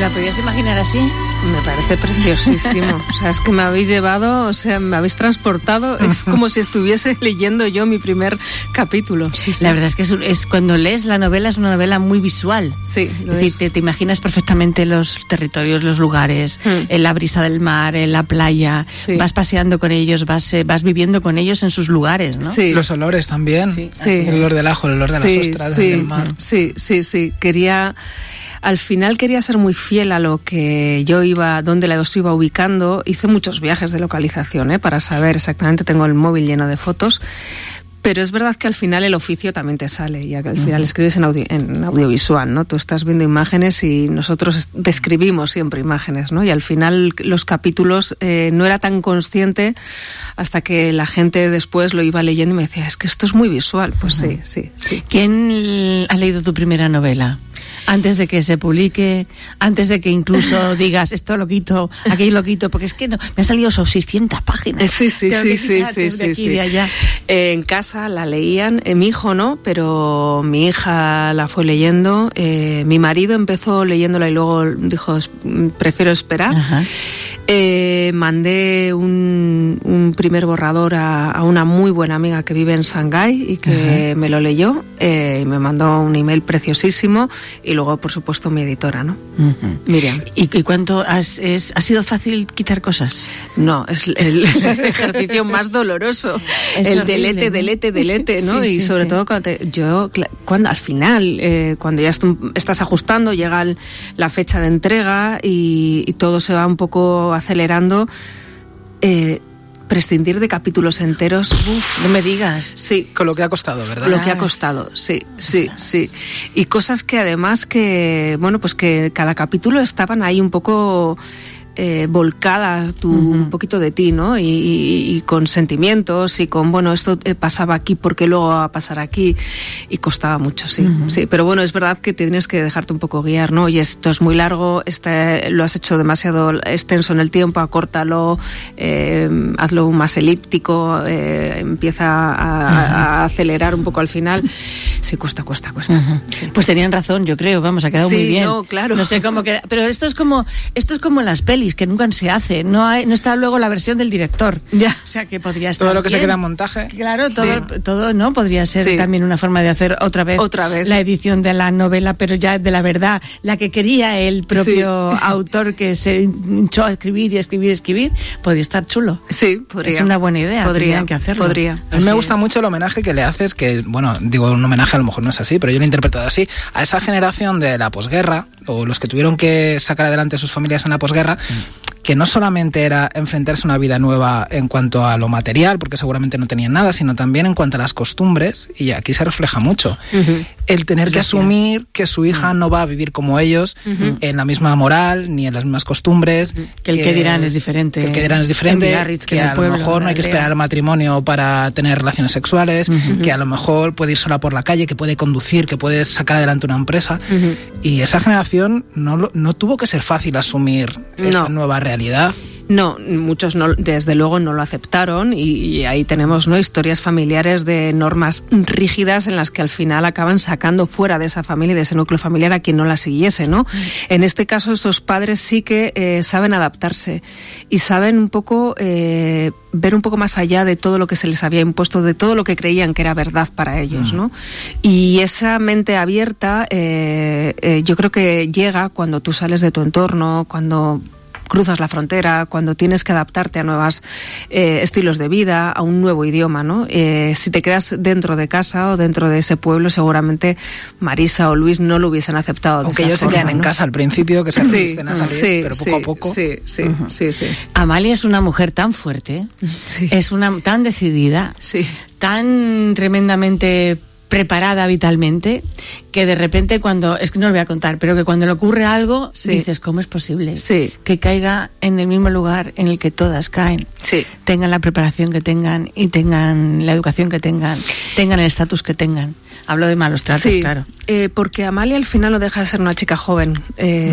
la podías imaginar así? Me parece preciosísimo. O sea, es que me habéis llevado, o sea, me habéis transportado. Es como si estuviese leyendo yo mi primer capítulo. Sí, sí. La verdad es que es cuando lees la novela, es una novela muy visual. Sí, es decir, te imaginas perfectamente los territorios, los lugares, la brisa del mar, la playa. Sí. Vas paseando con ellos, vas viviendo con ellos en sus lugares, ¿no? Sí. Los olores también. Sí. Sí. El olor del ajo, el olor de las ostras, del mar. Sí. Al final quería ser muy fiel a lo que yo iba, donde los iba ubicando. Hice muchos viajes de localización, para saber exactamente. Tengo el móvil lleno de fotos. Pero es verdad que al final el oficio también te sale, ya que al final escribes en audiovisual, ¿no? Tú estás viendo imágenes y nosotros describimos siempre imágenes, ¿no? Y al final los capítulos no era tan consciente hasta que la gente después lo iba leyendo y me decía, es que esto es muy visual. Pues sí. ¿Quién ha leído tu primera novela? Antes de que se publique, antes de que incluso digas esto lo quito, aquello lo quito, porque es que no, me han salido 600 páginas. Sí. En casa la leían, mi hijo no, pero mi hija la fue leyendo. Mi marido empezó leyéndola y luego dijo, prefiero esperar. Mandé un primer borrador a una muy buena amiga que vive en Shanghái y que me lo leyó y me mandó un email preciosísimo. Y luego, por supuesto, mi editora, ¿no? Miriam. ¿Y cuánto ha sido fácil quitar cosas? No, es el ejercicio más doloroso. Es el horrible, delete, ¿no? Sí, y sobre todo cuando al final, cuando ya estás ajustando, llega la fecha de entrega y todo se va un poco acelerando. Prescindir de capítulos enteros, no me digas. Sí. Con lo que ha costado, ¿verdad? Lo que ha costado, sí. Y cosas que además que cada capítulo estaban ahí un poco volcadas un poquito de ti, ¿no? Y con sentimientos y con, esto pasaba aquí porque luego va a pasar aquí y costaba mucho, sí. Pero bueno, es verdad que tienes que dejarte un poco guiar, ¿no? Y esto es muy largo, lo has hecho demasiado extenso en el tiempo, acórtalo, hazlo más elíptico, empieza a acelerar un poco al final. Sí, cuesta. Sí. Pues tenían razón, yo creo, ha quedado muy bien. No, claro. No sé cómo queda, pero esto es como en las pelis, que nunca se hace, no está luego la versión del director. Ya. O sea, que podría estar todo lo que bien. se queda en montaje. Claro, todo, ¿no? Podría ser también una forma de hacer otra vez la edición de la novela, pero ya de la verdad, la que quería el propio autor, que se hinchó a escribir, podría estar chulo. Sí, podría. Es una buena idea, tendrían que hacerlo. Podría. A mí me gusta mucho el homenaje que le haces, que, digo un homenaje, a lo mejor no es así, pero yo lo he interpretado así, a esa generación de la posguerra, o los que tuvieron que sacar adelante sus familias en la posguerra, que no solamente era enfrentarse a una vida nueva en cuanto a lo material, porque seguramente no tenían nada, sino también en cuanto a las costumbres, y aquí se refleja mucho. El tener que asumir que su hija no va a vivir como ellos, en la misma moral, ni en las mismas costumbres. Que el que dirán es diferente. Que a lo mejor no hay que esperar al matrimonio para tener relaciones sexuales, que a lo mejor puede ir sola por la calle, que puede conducir, que puede sacar adelante una empresa. Y esa generación no tuvo que ser fácil asumir esa nueva realidad. No, muchos no, desde luego no lo aceptaron y ahí tenemos historias familiares de normas rígidas en las que al final acaban sacando fuera de esa familia y de ese núcleo familiar a quien no la siguiese, ¿no? En este caso esos padres sí que saben adaptarse y saben un poco ver un poco más allá de todo lo que se les había impuesto, de todo lo que creían que era verdad para ellos, ¿no? Y esa mente abierta yo creo que llega cuando tú sales de tu entorno, cuando cruzas la frontera, cuando tienes que adaptarte a nuevos estilos de vida, a un nuevo idioma, ¿no? Si te quedas dentro de casa o dentro de ese pueblo, seguramente Marisa o Luis no lo hubiesen aceptado. Aunque ellos se quedan en casa al principio, que se resisten a salir, pero poco a poco. Sí. Amalia es una mujer tan fuerte, es tan decidida, tan tremendamente preparada vitalmente, que de repente es que no lo voy a contar, pero que cuando le ocurre algo, dices, ¿cómo es posible que caiga en el mismo lugar en el que todas caen? Tengan la preparación que tengan y tengan la educación que tengan el estatus que tengan. Hablo de malos tratos, claro. Porque Amalia al final no deja de ser una chica joven.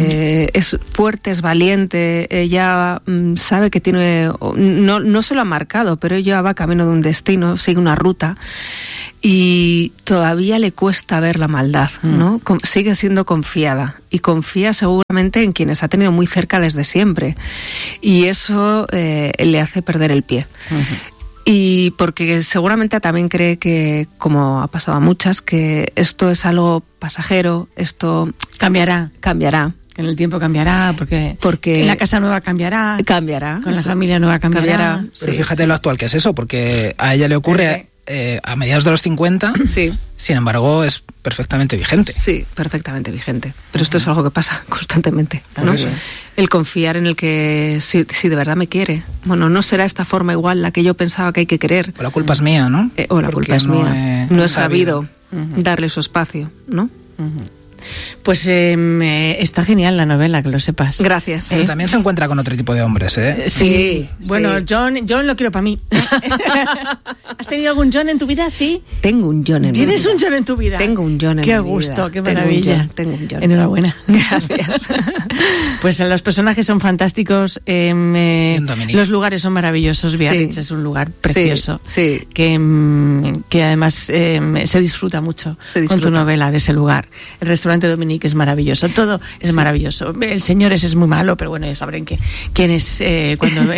Es fuerte, es valiente, ella sabe que tiene... No se lo ha marcado, pero ella va camino de un destino, sigue una ruta y todavía le cuesta ver la maldad. verdad, ¿no? Sigue siendo confiada y confía seguramente en quienes ha tenido muy cerca desde siempre. Y eso le hace perder el pie. Y porque seguramente también cree que, como ha pasado a muchas, que esto es algo pasajero, esto cambiará. En el tiempo cambiará, porque en la casa nueva cambiará. Con la familia nueva cambiará. Pero fíjate lo actual que es eso, porque a ella le ocurre a mediados de los 50, sin embargo es perfectamente vigente. Sí, perfectamente vigente. Pero esto es algo que pasa constantemente, ¿no? El confiar en el que si de verdad me quiere. Bueno, no será esta forma igual la que yo pensaba que hay que querer. O la culpa es mía, ¿no? O la culpa es mía. No he sabido darle su espacio, ¿no? Pues está genial la novela, que lo sepas. Gracias. Pero también se encuentra con otro tipo de hombres, ¿eh? Sí. Bueno, John lo quiero para mí. ¿Has tenido algún John en tu vida? Sí. Tengo un John en mi vida. ¿Tienes un John en tu vida? Tengo un John en mi vida. Qué gusto, qué maravilla. Tengo un John. Enhorabuena. Gracias. Pues los personajes son fantásticos. Los lugares son maravillosos. Biarritz es un lugar precioso. Sí. Que además se disfruta mucho con tu novela de ese lugar. El restaurante Dominique es maravilloso, todo es maravilloso. El señor ese es muy malo, pero bueno, ya sabrán quién es cuando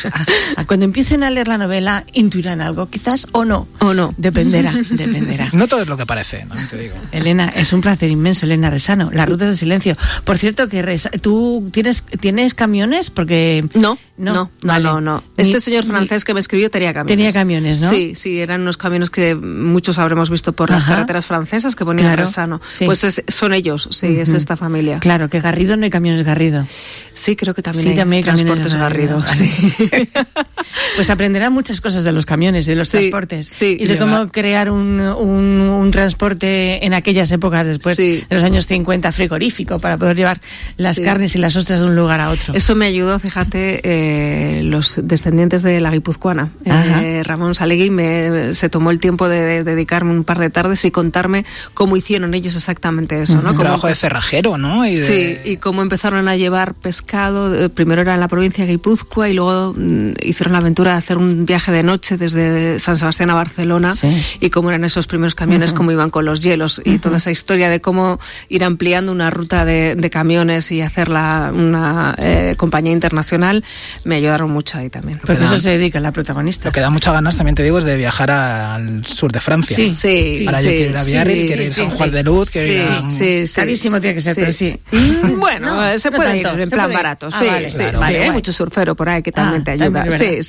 empiecen a leer la novela, intuirán algo, quizás, o no. Dependerá. No todo es lo que parece, ¿no? Te digo. Elena, es un placer inmenso, Elena Resano. Las rutas del silencio. Por cierto, ¿tú tienes camiones? Porque No. Vale. Este señor francés que me escribió tenía camiones. Tenía camiones, ¿no? Sí, eran unos camiones que muchos habremos visto por las carreteras francesas que ponían Resano. Sí. Pues son ellos, es esta familia. Claro, que Garrido no hay camiones Garrido. Sí, creo que también hay transportes Garrido. Sí. Pues aprenderán muchas cosas de los camiones, de los transportes. Y de cómo crear un transporte en aquellas épocas después de los años 50 frigorífico para poder llevar las carnes y las ostras de un lugar a otro. Eso me ayudó, fíjate, los descendientes de la guipuzcoana. Ramón Salegui se tomó el tiempo de dedicarme un par de tardes y contarme cómo hicieron ellos exactamente eso, ¿no? Un trabajo de cerrajero, ¿no? Y cómo empezaron a llevar pescado. Primero era en la provincia de Guipúzcoa y luego hicieron la aventura de hacer un viaje de noche desde San Sebastián a Barcelona y cómo eran esos primeros camiones, cómo iban con los hielos y toda esa historia de cómo ir ampliando una ruta de camiones y hacerla una compañía internacional, me ayudaron mucho ahí también. Porque eso se dedica la protagonista. Lo que da muchas ganas, también te digo, es de viajar al sur de Francia. Ahora yo quiero ir a Biarritz, quiero ir a San Juan de Luz, quiero ir a... Carísimo tiene que ser, pero sí. Bueno, se puede ir en plan barato. Hay mucho surfero por ahí que también te ayuda.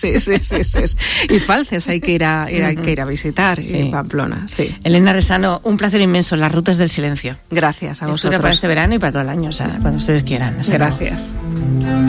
Y Falces hay que ir a visitar, y Pamplona. Elena Resano, un placer inmenso, las rutas del silencio. Gracias a vosotros. Para este verano y para todo el año, o sea, cuando ustedes quieran. Gracias.